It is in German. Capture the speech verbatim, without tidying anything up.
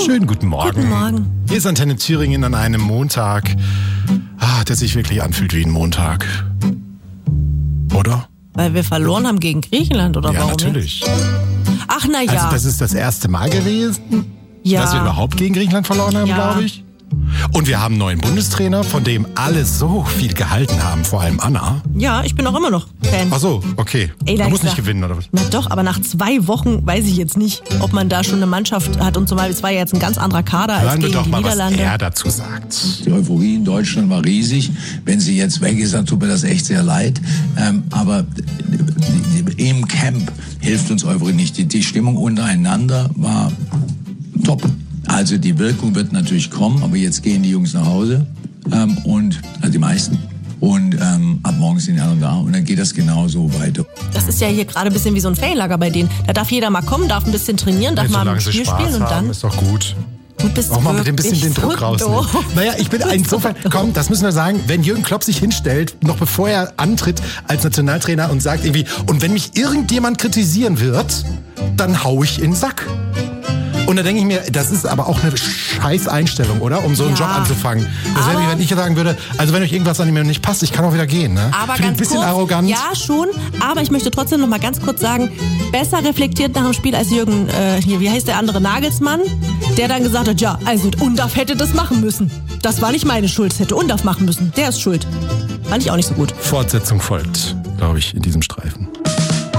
Schönen guten Morgen. Guten Morgen. Hier ist Antenne Thüringen an einem Montag, ah, der sich wirklich anfühlt wie ein Montag. Oder? Weil wir verloren haben gegen Griechenland, oder Ja, warum? natürlich. Ach, na ja. Also das ist das erste Mal gewesen, ja. dass wir überhaupt gegen Griechenland verloren haben, Ja. glaube ich. Und wir haben einen neuen Bundestrainer, von dem alle so viel gehalten haben, vor allem Anna. Ja, ich bin auch immer noch Fan. Ach so, okay. Ey, Man muss Lexa. nicht gewinnen, oder was? Na doch, aber nach zwei Wochen weiß ich jetzt nicht, ob man da schon eine Mannschaft hat und so weiter. Es war ja jetzt ein ganz anderer Kader als Hören wir gegen doch die mal, was Niederlande. er dazu sagt. Die Euphorie in Deutschland war riesig. Wenn sie jetzt weg ist, dann tut mir das echt sehr leid. Ähm, aber im Camp hilft uns Euphorie nicht. Die, die Stimmung untereinander war top. Also die Wirkung wird natürlich kommen, aber jetzt gehen die Jungs nach Hause ähm, und also die meisten. Und ähm, ab morgen sind die anderen da und dann geht das genauso weiter. Das ist ja hier gerade ein bisschen wie so ein Ferienlager bei denen. Da darf jeder mal kommen, darf ein bisschen trainieren, darf Wenn mal ein solange sie Spiel Spaß spielen und haben, dann... ist doch gut. Du bist Auch mal mit dem bisschen den Druck wirklich so rausnehmen. doof. Naja, ich bin insofern, komm, das müssen wir sagen, wenn Jürgen Klopp sich hinstellt, noch bevor er antritt als Nationaltrainer und sagt irgendwie, und wenn mich irgendjemand kritisieren wird, dann hau ich in den Sack. Und da denke ich mir, das ist aber auch eine scheiß Einstellung, oder? Um so einen Ja. Job anzufangen. Das wäre wie wenn ich sagen würde, also wenn euch irgendwas an mir nicht passt, ich kann auch wieder gehen. Ne? Aber Finde ich ganz ein bisschen kurz, arrogant. Ja, schon. Aber ich möchte trotzdem noch mal ganz kurz sagen, besser reflektiert nach dem Spiel als Jürgen, äh, hier, wie heißt der andere, Nagelsmann, der dann gesagt hat, ja, also Undaf hätte das machen müssen. Das war nicht meine Schuld, das hätte Undaf machen müssen. Der ist schuld. Fand ich auch nicht so gut. Fortsetzung folgt, glaube ich, in diesem Streifen.